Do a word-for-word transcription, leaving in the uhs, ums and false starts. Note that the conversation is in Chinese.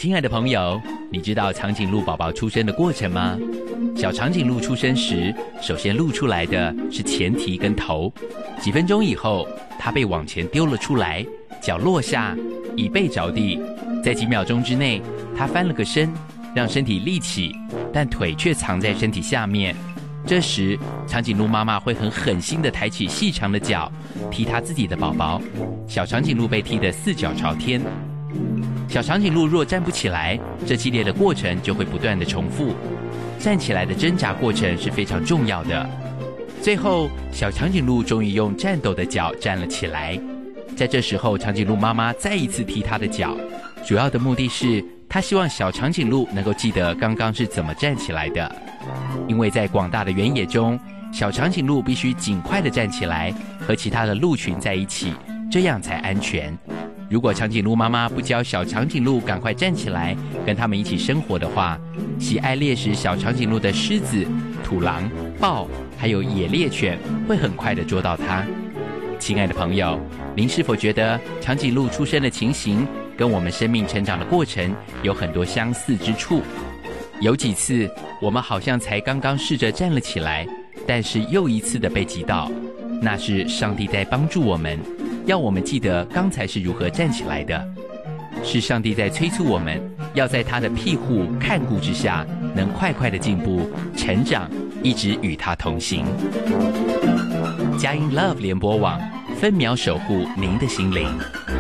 亲爱的朋友，你知道长颈鹿宝宝出生的过程吗？小长颈鹿出生时，首先露出来的是前蹄跟头，几分钟以后，它被往前丢了出来，脚落下，椅背着地，在几秒钟之内，它翻了个身，让身体立起，但腿却藏在身体下面。这时，长颈鹿妈妈会很狠心地抬起细长的脚，踢它自己的宝宝。小长颈鹿被踢得四脚朝天。小长颈鹿若站不起来，这激烈的过程就会不断地重复。站起来的挣扎过程是非常重要的。最后，小长颈鹿终于用颤抖的脚站了起来。在这时候，长颈鹿妈妈再一次踢它的脚，主要的目的是她希望小长颈鹿能够记得刚刚是怎么站起来的。因为在广大的原野中，小长颈鹿必须尽快地站起来，和其他的鹿群在一起，这样才安全。如果长颈鹿妈妈不教小长颈鹿赶快站起来，跟它们一起生活的话，喜爱猎食小长颈鹿的狮子、土狼、豹，还有野猎犬会很快地捉到它。亲爱的朋友，您是否觉得长颈鹿出生的情形跟我们生命成长的过程有很多相似之处？有几次我们好像才刚刚试着站了起来，但是又一次的被击倒，那是上帝在帮助我们，要我们记得刚才是如何站起来的。是上帝在催促我们，要在他的庇护看顾之下，能快快的进步成长，一直与他同行。佳音 Love 联播网，分秒守护您的心灵。